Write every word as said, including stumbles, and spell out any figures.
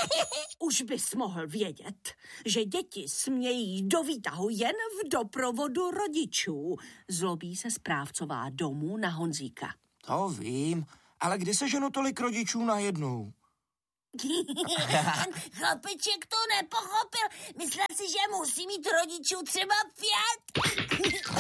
Už bys mohl vědět, že děti smějí jít do výtahu jen v doprovodu rodičů. Zlobí se správcová domu na Honzíka. To vím, ale kdy se ženu tolik rodičů najednou? Chlapeček to nepochopil. Myslel si, že musí mít rodičů třeba pět.